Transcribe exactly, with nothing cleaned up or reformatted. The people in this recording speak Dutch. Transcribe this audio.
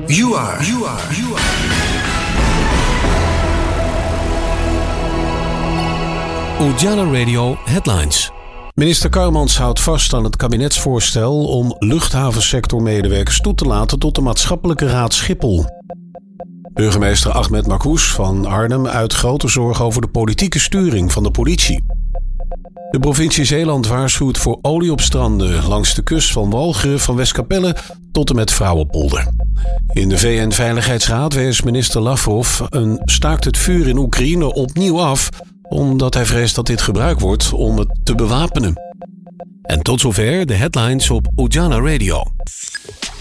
You are. You are. You are. Ujala Radio Headlines. Minister Karmans houdt vast aan het kabinetsvoorstel om luchthavensectormedewerkers toe te laten tot de maatschappelijke raad Schiphol. Burgemeester Ahmed Makhouz van Arnhem uit grote zorg over de politieke sturing van de politie. De provincie Zeeland waarschuwt voor olie op stranden langs de kust van Walcheren van Westkapelle tot en met Vrouwenpolder. In de V N-veiligheidsraad wees minister Lavrov een staakt het vuur in Oekraïne opnieuw af, omdat hij vreest dat dit gebruikt wordt om het te bewapenen. En tot zover de headlines op Ujala Radio.